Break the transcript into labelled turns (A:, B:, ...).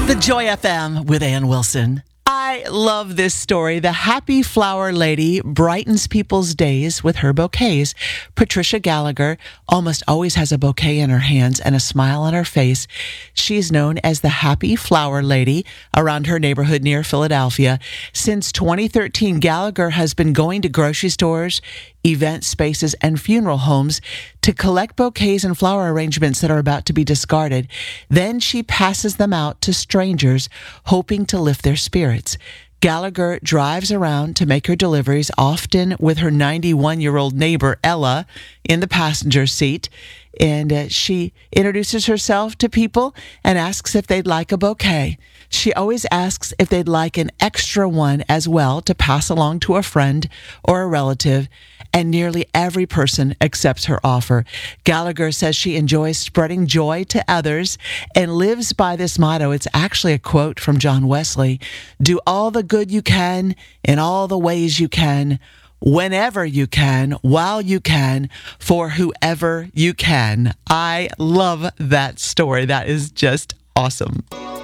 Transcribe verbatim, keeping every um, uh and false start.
A: The Joy F M with Ann Wilson. I love this story. The happy flower lady brightens people's days with her bouquets. Patricia Gallagher almost always has a bouquet in her hands and a smile on her face. She's known as the happy flower lady around her neighborhood near Philadelphia. Since twenty thirteen, Gallagher has been going to grocery stores, event spaces, and funeral homes to collect bouquets and flower arrangements that are about to be discarded. Then she passes them out to strangers, hoping to lift their spirits. Gallagher drives around to make her deliveries, often with her ninety-one-year-old neighbor, Ella, in the passenger seat. And uh, she introduces herself to people and asks if they'd like a bouquet. She always asks if they'd like an extra one as well to pass along to a friend or a relative, and nearly every person accepts her offer. Gallagher says she enjoys spreading joy to others and lives by this motto. It's actually a quote from John Wesley: "Do all the good you can in all the ways you can, whenever you can, while you can, for whoever you can." I love that story. That is just awesome.